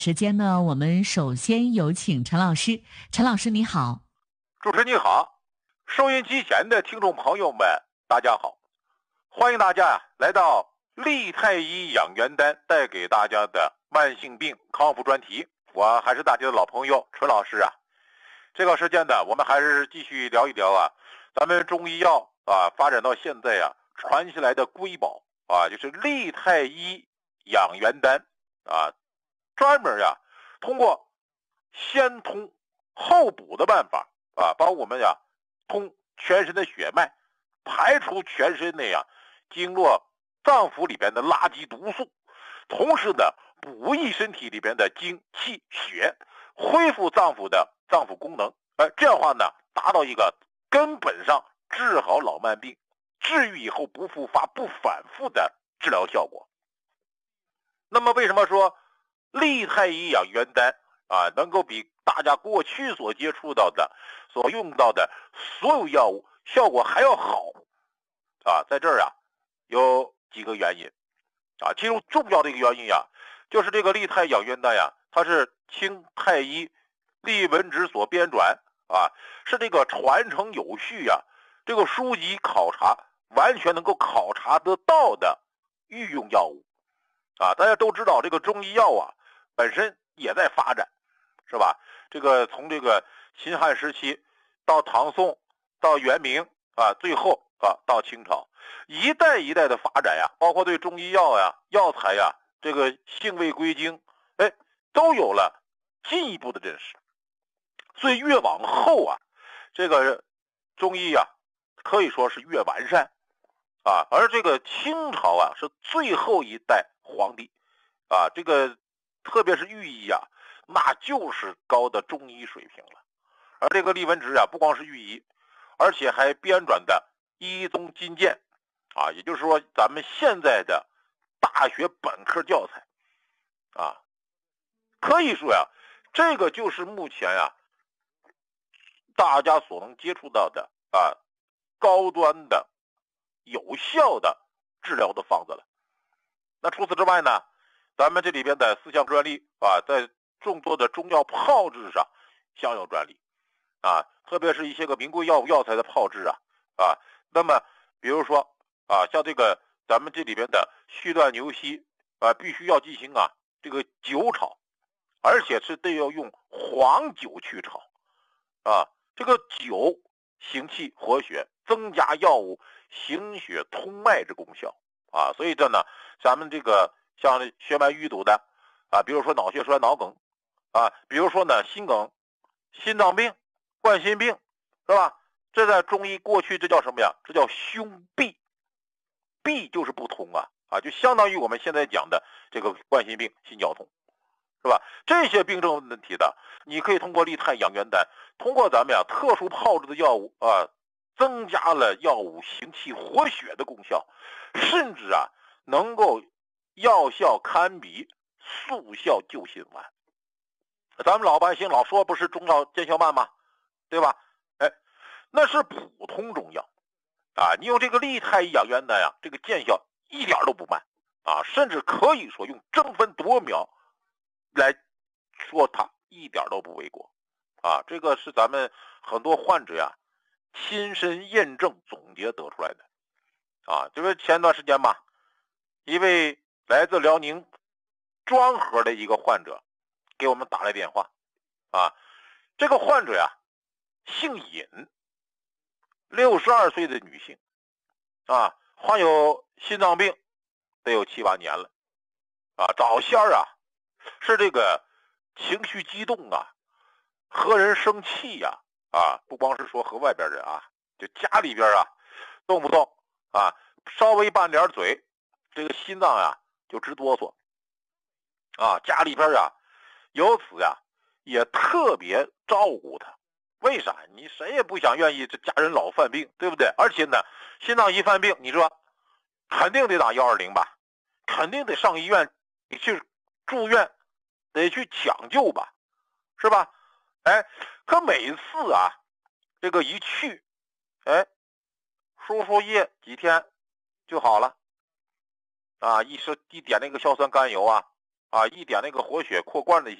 时间呢，我们首先有请陈老师。陈老师你好。 主持人你好，收音机前的听众朋友们大家好，欢迎大家来到利太医养元丹带给大家的慢性病康复专题，我还是大家的老朋友陈老师啊。这个时间呢，我们还是继续聊一聊啊，咱们中医药发展到现在啊，传下来的瑰宝啊，就是利太医养元丹啊，专门通过先通后补的办法帮我们通全身的血脉，排除全身内经络脏腑里边的垃圾毒素，同时呢补益身体里边的精气血，恢复脏腑的脏腑功能，这样的话呢，达到一个根本上治好老慢病，治愈以后不复发不反复的治疗效果。那么为什么说利太医养元丹能够比大家过去所接触到的所用到的所有药物效果还要好在这儿有几个原因其中重要的一个原因就是这个利太养元丹它是清太医利文直所编撰是这个传承有序这个书籍考察完全能够考察得到的御用药物大家都知道这个中医药本身也在发展，是吧？这个从这个秦汉时期到唐宋到元明最后到清朝，一代一代的发展包括对中医药药材这个性味归经都有了进一步的认识。所以越往后这个中医可以说是越完善而这个清朝是最后一代皇帝这个特别是御医那就是高的中医水平了。而这个利文直不光是御医，而且还编撰的医宗金鉴也就是说咱们现在的大学本科教材可以说这个就是目前大家所能接触到的高端的有效的治疗的方子了。那除此之外呢，咱们这里边的4项专利在众多的中药炮制上享有专利特别是一些个名贵药物药材的炮制那么比如说像这个咱们这里边的续断牛膝必须要进行这个酒炒，而且是得要用黄酒去炒这个酒行气活血，增加药物行血通脉之功效所以这呢，咱们这个像血脉淤堵的比如说脑血栓脑梗比如说呢心梗心脏病冠心病，是吧？这在中医过去这叫什么呀？这叫胸痹，痹就是不通就相当于我们现在讲的这个冠心病心绞痛，是吧？这些病症问题的，你可以通过利太养元丹，通过咱们特殊炮制的药物增加了药物行气活血的功效，甚至能够药效堪比速效救心丸。咱们老百姓老说不是中药见效慢吗？对吧？那是普通中药你用这个利太医养元丹这个见效一点都不慢甚至可以说用争分夺秒来说它一点都不为过这个是咱们很多患者亲身验证总结得出来的就是前段时间吧，一位来自辽宁庄河的一个患者给我们打来电话这个患者姓尹，62岁的女性患有心脏病得有7、8年了早先是这个情绪激动和人生气不光是说和外边人就家里边动不动稍微拌点嘴，这个心脏就直哆嗦家里边由此也特别照顾他。为啥？你谁也不想愿意这家人老犯病，对不对？而且呢，心脏一犯病，你说肯定得打120吧，肯定得上医院，得去住院，得去抢救吧，是吧？可每次这个一去输液几天就好了一点那个硝酸甘油一点那个活血扩灌的一些